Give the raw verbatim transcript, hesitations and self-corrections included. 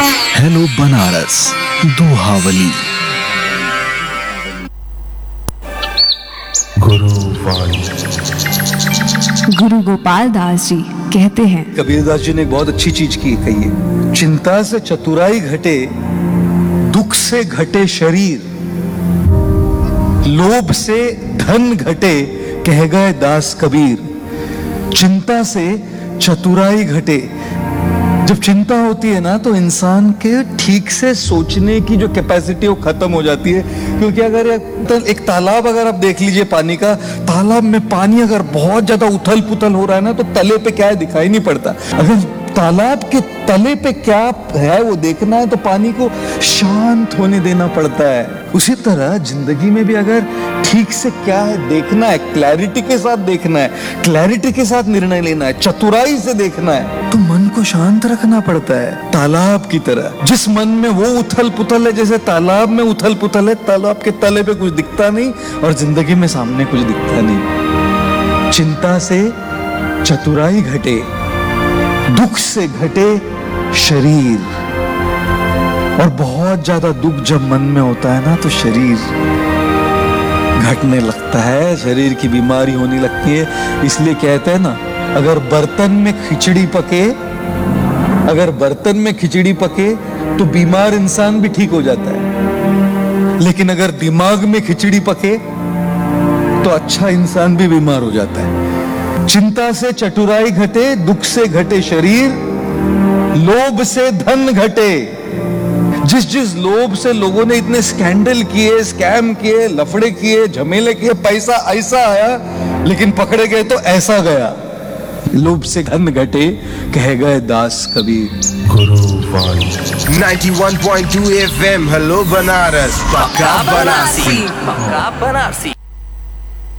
Hello Banaras, Dohavali. गुरुवाणी। गुरु गोपाल दास जी कहते हैं, कबीरदास जी ने एक बहुत अच्छी चीज की कही है, चिंता से चतुराई घटे, दुख से घटे शरीर, लोभ से धन घटे, कह गए दास कबीर। चिंता से चतुराई घटे। जब चिंता होती है ना तो इंसान के ठीक से सोचने की जो कैपेसिटी वो खत्म हो जाती है। क्योंकि अगर एक तालाब अगर आप देख लीजिए पानी का, तालाब में पानी अगर बहुत ज्यादा उथल पुथल हो रहा है ना तो तले पे क्या है दिखाई नहीं पड़ता। अगर तालाब के तले पे क्या है वो देखना है तो पानी को शांत होने देना पड़ता है। उसी तरह जिंदगी में भी अगर ठीक से क्या है देखना है, क्लैरिटी के साथ देखना है, क्लैरिटी के साथ निर्णय लेना है, चतुराई से देखना है, तो मन को शांत रखना पड़ता है तालाब की तरह। जिस मन में वो उथल पुथल है, जैसे तालाब में उथल पुथल है, तालाब के तले पे कुछ दिखता नहीं और जिंदगी में सामने कुछ दिखता नहीं। चिंता से चतुराई घटे, दुख से घटे शरीर। और बहुत ज्यादा दुख जब मन में होता है ना तो शरीर घटने लगता है, शरीर की बीमारी होने लगती है। इसलिए कहते हैं ना, अगर बर्तन में खिचड़ी पके अगर बर्तन में खिचड़ी पके तो बीमार इंसान भी ठीक हो जाता है, लेकिन अगर दिमाग में खिचड़ी पके तो अच्छा इंसान भी बीमार हो जाता है। चिंता से चतुराई घटे, दुख से घटे शरीर, लोभ से धन घटे। जिस जिस लोभ से लोगों ने इतने स्कैंडल किए, स्कैम किए, लफड़े किए, झमेले किए, पैसा ऐसा आया लेकिन पकड़े गए तो ऐसा गया। लोभ से धन घटे, कह गए दास कबीर। गुरुवाणी। Ninety one point two F M, hello Banaras, पक्का बनारसी। पक्का बनारसी।